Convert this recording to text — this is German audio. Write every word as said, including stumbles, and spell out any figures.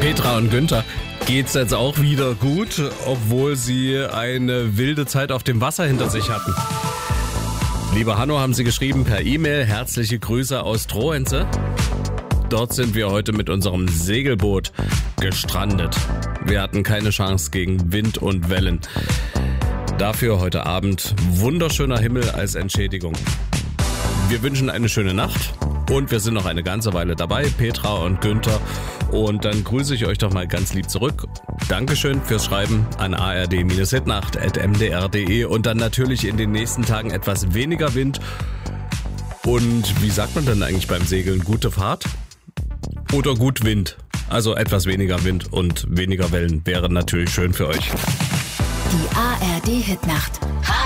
Petra und Günther geht's jetzt auch wieder gut, obwohl sie eine wilde Zeit auf dem Wasser hinter sich hatten. Liebe Hanno, haben sie geschrieben per E-Mail, herzliche Grüße aus Troense. Dort sind wir heute mit unserem Segelboot gestrandet. Wir hatten keine Chance gegen Wind und Wellen. Dafür heute Abend wunderschöner Himmel als Entschädigung. Wir wünschen eine schöne Nacht und wir sind noch eine ganze Weile dabei, Petra und Günther. Und dann grüße ich euch doch mal ganz lieb zurück. Dankeschön fürs Schreiben an a r d hitnacht at m d r punkt d e und dann natürlich in den nächsten Tagen etwas weniger Wind. Und wie sagt man denn eigentlich beim Segeln? Gute Fahrt? Oder gut Wind? Also etwas weniger Wind und weniger Wellen wäre natürlich schön für euch. Die A R D Hitnacht.